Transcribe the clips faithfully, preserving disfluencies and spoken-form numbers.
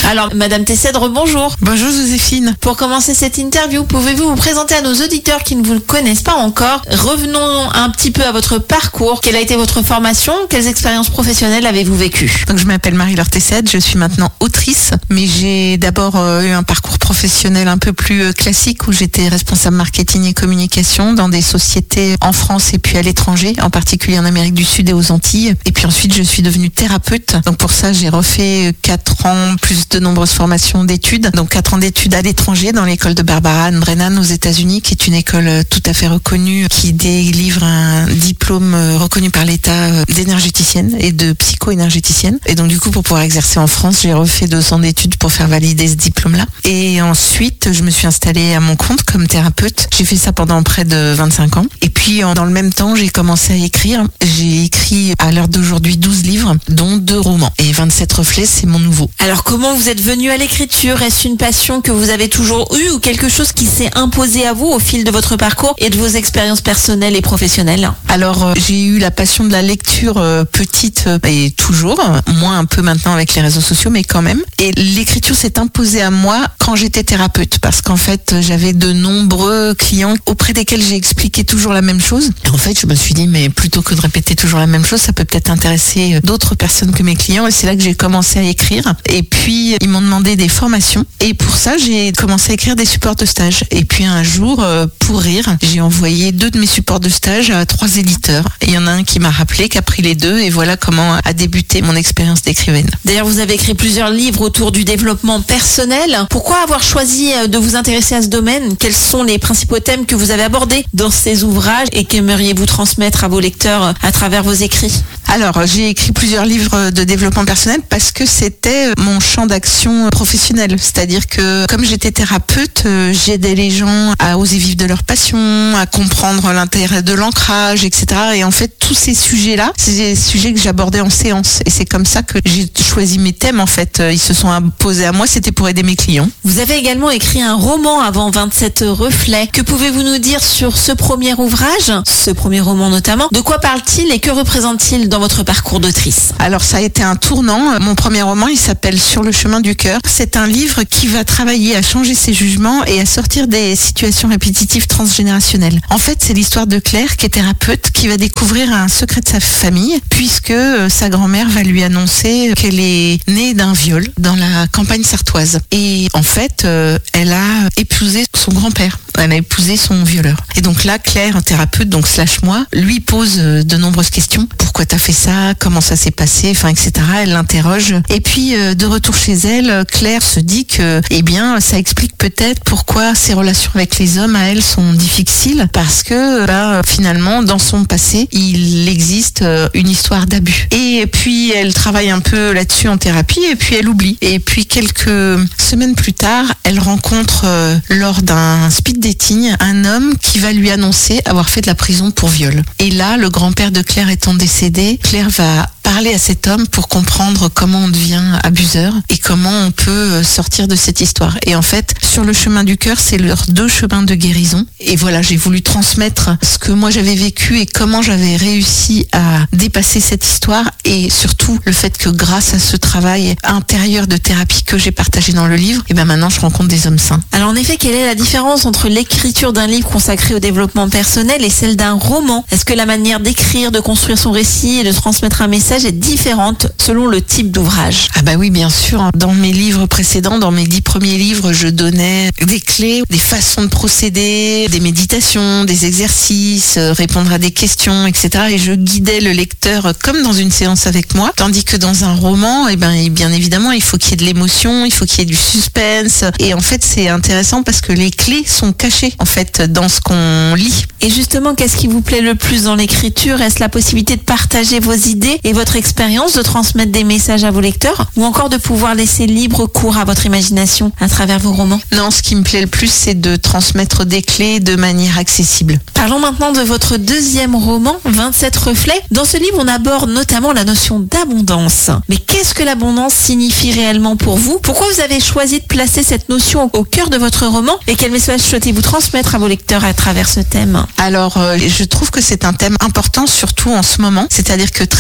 Alors, Madame Tessèdre, bonjour. Bonjour Joséphine. Pour commencer cette interview, pouvez-vous vous présenter à nos auditeurs qui ne vous connaissent pas encore? Revenons un petit peu à votre parcours. Quelle a été votre formation? Quelles expériences professionnelles avez-vous vécues? Donc, je m'appelle Marie-Laure Tessèdre, je suis maintenant autrice, mais j'ai d'abord euh, eu un parcours professionnel un peu plus euh, classique où j'étais responsable marketing et communication dans des sociétés en France et puis à l'étranger, en particulier en Amérique du Sud et aux Antilles. Et puis ensuite, je suis devenue thérapeute. Donc pour ça, j'ai refait quatre ans, plus de nombreuses formations d'études. Donc quatre ans d'études à l'étranger dans l'école de Barbara Ann Brennan aux États-Unis, qui est une école tout à fait reconnue, qui délivre un diplôme reconnu par l'État d'énergéticienne et de psycho-énergéticienne. Et donc du coup, pour pouvoir exercer en France, j'ai refait deux ans d'études pour faire valider ce diplôme-là. Et ensuite, je me suis installée à mon compte comme thérapeute. J'ai fait ça pendant près de vingt-cinq ans. Et puis, dans le même temps, j'ai commencé à écrire. J'ai écrit à l'heure d'aujourd'hui douze livres, dont deux romans. Et vingt-sept reflets, c'est mon nouveau. Alors, comment vous êtes venu à l'écriture? Est-ce une passion que vous avez toujours eue ou quelque chose qui s'est imposé à vous au fil de votre parcours et de vos expériences personnelles et professionnelles? Alors, euh, j'ai eu la passion de la lecture euh, petite euh, et toujours, moins un peu maintenant avec les réseaux sociaux, mais quand même. Et l'écriture s'est imposée à moi quand j'étais thérapeute, parce qu'en fait, j'avais de nombreux clients auprès desquels j'ai expliqué toujours la même chose. Et en fait, je me suis dit, mais plutôt que de répéter toujours la même chose, ça peut peut-être intéresser d'autres personnes que mes clients. Et c'est là que j'ai commencé à écrire. Et puis, ils m'ont demandé des formations. Et pour ça, j'ai commencé à écrire des supports de stage. Et puis un jour, pour rire, j'ai envoyé deux de mes supports de stage à trois éditeurs. Et il y en a un qui m'a rappelé, qui a pris les deux. Et voilà comment a débuté mon expérience d'écrivaine. D'ailleurs, vous avez écrit plusieurs livres autour du développement personnel. Pourquoi avoir choisi de vous intéresser à ce domaine? Quels sont les principaux thèmes que vous avez abordés dans ces ouvrages et qu'aimeriez-vous transmettre à vos lecteurs à travers vos écrits? Alors, j'ai écrit plusieurs livres de développement personnel parce que c'était mon champ d'action professionnel. C'est-à-dire que comme j'étais thérapeute, j'aidais les gens à oser vivre de leur passion, à comprendre l'intérêt de l'ancrage, et cetera. Et en fait, tous ces sujets-là, c'est des sujets que j'abordais en séance. Et c'est comme ça que j'ai choisi mes thèmes, en fait. Ils se sont imposés à moi, c'était pour aider mes clients. Vous avez également écrit un roman avant vingt-sept reflets. Que pouvez-vous nous dire sur ce premier ouvrage, ce premier roman notamment? De quoi parle-t-il et que représente-t-il dans votre parcours d'autrice? Alors ça a été un tournant. Mon premier roman, il s'appelle Sur le chemin du cœur. C'est un livre qui va travailler à changer ses jugements et à sortir des situations répétitives transgénérationnelles. En fait, c'est l'histoire de Claire, qui est thérapeute, qui va découvrir un secret de sa famille, puisque sa grand-mère va lui annoncer qu'elle est née d'un viol dans la campagne sartoise. Et en fait, euh, elle a épousé son grand-père. Elle a épousé son violeur. Et donc là, Claire, thérapeute, donc slash moi, lui pose de nombreuses questions. Pourquoi t'as fait ça? Comment ça s'est passé? Enfin, et cetera. Elle l'interroge. Et puis, euh, de retour chez elle, Claire se dit que, eh bien, ça explique peut-être pourquoi ses relations avec les hommes, à elle, sont difficiles. Parce que, bah, finalement, dans son passé, il existe une histoire d'abus. Et puis, elle travaille un peu là-dessus en thérapie, et puis elle oublie. Et puis, quelques semaines plus tard, elle rencontre, euh, lors d'un speed dating, un homme qui va lui annoncer avoir fait de la prison pour viol. Et là, le grand-père de Claire étant décédé, Claire va parler à cet homme pour comprendre comment on devient abuseur et comment on peut sortir de cette histoire. Et en fait, Sur le chemin du cœur, c'est leurs deux chemins de guérison. Et voilà, j'ai voulu transmettre ce que moi j'avais vécu et comment j'avais réussi à dépasser cette histoire, et surtout le fait que grâce à ce travail intérieur de thérapie que j'ai partagé dans le livre, et ben maintenant je rencontre des hommes sains. Alors en effet, quelle est la différence entre l'écriture d'un livre consacré au développement personnel et celle d'un roman? Est-ce que la manière d'écrire, de construire son récit et de transmettre un message est différente selon le type d'ouvrage? Ah bah oui, bien sûr. Dans mes livres précédents, dans mes dix premiers livres, je donnais des clés, des façons de procéder, des méditations, des exercices, répondre à des questions, et cetera. Et je guidais le lecteur comme dans une séance avec moi. Tandis que dans un roman, eh ben, bien évidemment, il faut qu'il y ait de l'émotion, il faut qu'il y ait du suspense. Et en fait, c'est intéressant parce que les clés sont cachées, en fait, dans ce qu'on lit. Et justement, qu'est-ce qui vous plaît le plus dans l'écriture? Est-ce la possibilité de partager vos idées et votre expérience, de transmettre des messages à vos lecteurs, ou encore de pouvoir laisser libre cours à votre imagination à travers vos romans? Non, ce qui me plaît le plus, c'est de transmettre des clés de manière accessible. Parlons maintenant de votre deuxième roman, vingt-sept reflets. Dans ce livre, on aborde notamment la notion d'abondance. Mais qu'est-ce que l'abondance signifie réellement pour vous? Pourquoi vous avez choisi de placer cette notion au cœur de votre roman? Et quel message souhaitez-vous transmettre à vos lecteurs à travers ce thème? Alors, euh, je trouve que c'est un thème important, surtout en ce moment. C'est-à-dire que très souvent,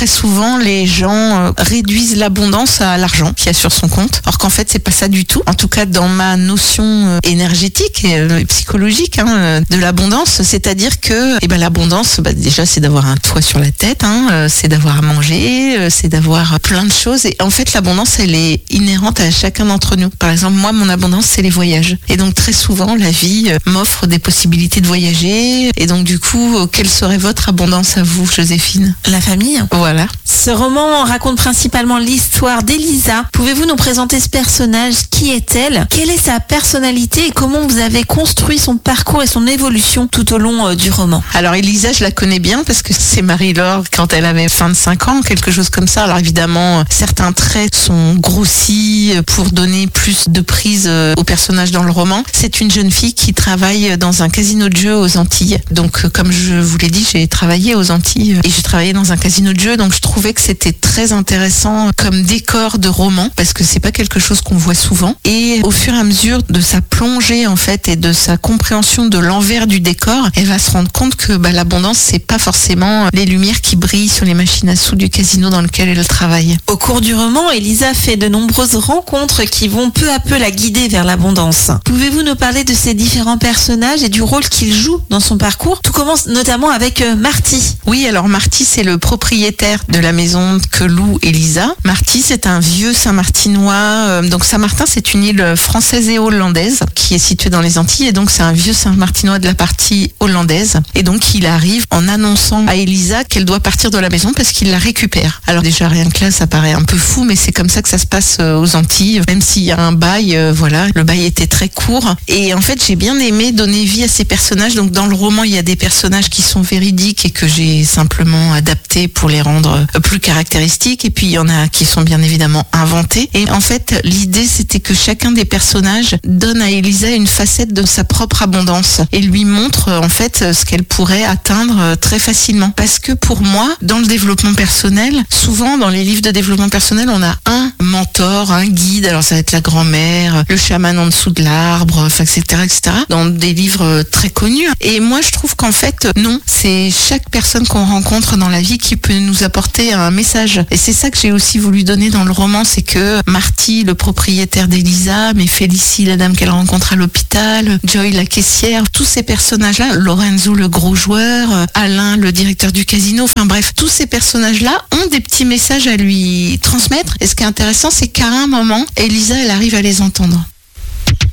souvent les gens euh, réduisent l'abondance à l'argent qu'il y a sur son compte, alors qu'en fait c'est pas ça du tout. En tout cas dans ma notion euh, énergétique et euh, psychologique hein, euh, de l'abondance, c'est-à-dire que eh ben, l'abondance, bah, déjà c'est d'avoir un toit sur la tête, hein, euh, c'est d'avoir à manger, euh, c'est d'avoir plein de choses. Et en fait l'abondance elle est inhérente à chacun d'entre nous. Par exemple moi mon abondance c'est les voyages. Et donc très souvent la vie euh, m'offre des possibilités de voyager. Et donc du coup euh, quelle serait votre abondance à vous, Joséphine? La famille. Voilà. Ce roman raconte principalement l'histoire d'Elisa. Pouvez-vous nous présenter ce personnage? Qui est-elle? Quelle est sa personnalité et comment vous avez construit son parcours et son évolution tout au long euh, du roman? Alors Elisa, je la connais bien parce que c'est Marie-Laure quand elle avait vingt-cinq ans, quelque chose comme ça. Alors évidemment, certains traits sont grossis pour donner plus de prise au personnage dans le roman. C'est une jeune fille qui travaille dans un casino de jeux aux Antilles. Donc comme je vous l'ai dit, j'ai travaillé aux Antilles et j'ai travaillé dans un casino de jeux. Donc je trouvais que c'était très intéressant comme décor de roman parce que c'est pas quelque chose qu'on voit souvent. Et au fur et à mesure de sa plongée en fait et de sa compréhension de l'envers du décor, elle va se rendre compte que bah, l'abondance c'est pas forcément les lumières qui brillent sur les machines à sous du casino dans lequel elle travaille. Au cours du roman, Elisa fait de nombreuses rencontres qui vont peu à peu la guider vers l'abondance. Pouvez-vous nous parler de ces différents personnages et du rôle qu'ils jouent dans son parcours? Tout commence notamment avec euh, Marty. Oui, alors Marty c'est le propriétaire de la maison que loue Elisa. Marty c'est un vieux Saint-Martinois. Euh, donc Saint-Martin c'est une île française et hollandaise qui est située dans les Antilles et donc c'est un vieux Saint-Martinois de la partie hollandaise. Et donc il arrive en annonçant à Elisa qu'elle doit partir de la maison parce qu'il la récupère. Alors déjà rien que là ça paraît un peu fou mais c'est comme ça que ça se passe aux Antilles. Même s'il y a un bail, euh, voilà, le bail était très court. Et en fait j'ai bien aimé donner vie à ces personnages. Donc dans le roman il y a des personnages qui sont véridiques et que j'ai simplement adaptés pour les rendre plus caractéristiques. Et puis il y en a qui sont bien évidemment inventés. Et en fait l'idée c'était que chacun des personnages donne à Elisa une facette de sa propre abondance et lui montre en fait ce qu'elle pourrait atteindre très facilement. Parce que pour moi, dans le développement personnel, souvent dans les livres de développement personnel, on a un mentor, un guide, alors ça va être la grand-mère, le chaman en dessous de l'arbre, enfin, et cetera, et cetera, dans des livres très connus. Et moi, je trouve qu'en fait, non, c'est chaque personne qu'on rencontre dans la vie qui peut nous apporter un message. Et c'est ça que j'ai aussi voulu donner dans le roman, c'est que Marty, le propriétaire d'Elisa, mais Félicie, la dame qu'elle rencontre à l'hôpital, Joy, la caissière, tous ces personnages-là, Lorenzo, le gros joueur, Alain, le directeur du casino, enfin bref, tous ces personnages-là ont des petits messages à lui transmettre. Et ce qui est intéressant, c'est qu'à un moment, Elisa, elle arrive à les entendre.